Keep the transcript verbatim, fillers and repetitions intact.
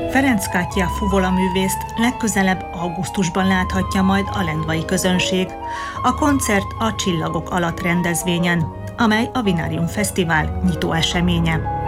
Ferenc Katya fuvolaművészt legközelebb augusztusban láthatja majd a lendvai közönség. A koncert a Csillagok alatt rendezvényen, amely a Vinarium Fesztivál nyitó eseménye.